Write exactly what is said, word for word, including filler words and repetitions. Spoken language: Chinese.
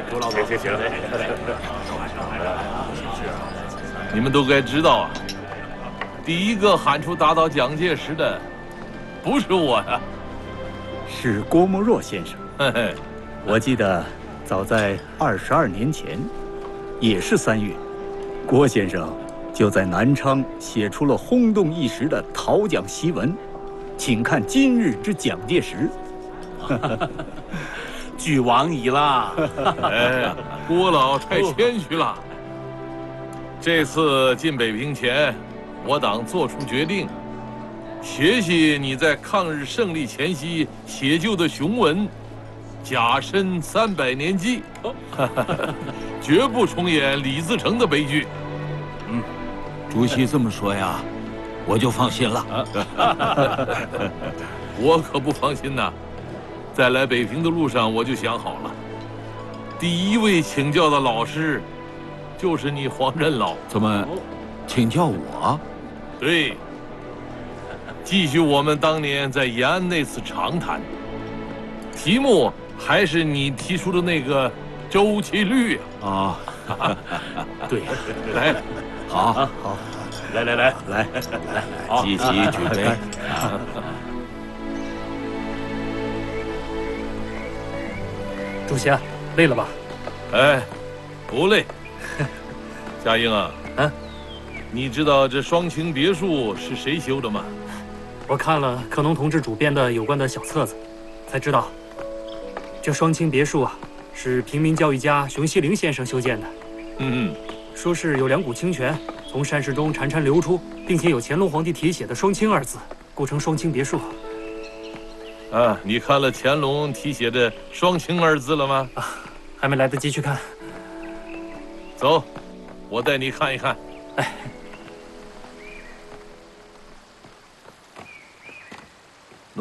朱老总，行行行。 你们都该知道啊，第一个喊出打倒蒋介石的，不是我呀， 是郭沫若先生。 嘿嘿， 我记得早在二十二年前，也是三月，郭先生就在南昌写出了轰动一时的讨蒋檄文，请看今日之蒋介石。 俱往矣啦！ 哎，郭老太谦虚了。这次进北平前，我党做出决定，学习你在抗日胜利前夕写就的雄文，甲申三百年祭，绝不重演李自成的悲剧。 嗯，主席这么说呀，我就放心了。 我可不放心呐！在来北平的路上，我就想好了，第一位请教的老师，就是你黄任老。 怎么，请教我？ 对，继续我们当年在延安那次长谈，题目还是你提出的那个周期律啊。 啊，对，来， 好， 好， 来来来来来， 积极举杯。 主席，累了吧？ 哎，不累。嘉英啊， 啊， 你知道这双清别墅是谁修的吗？ 我看了克农同志主编的有关的小册子，才知道，这双清别墅啊，是平民教育家熊希龄先生修建的。 嗯， 说是有两股清泉从山石中潺潺流出，并且有乾隆皇帝题写的“双清”二字，构成双清别墅。 啊，你看了乾隆题写的“双清”二字了吗？ 啊，还没来得及去看。 走，我带你看一看。 哎。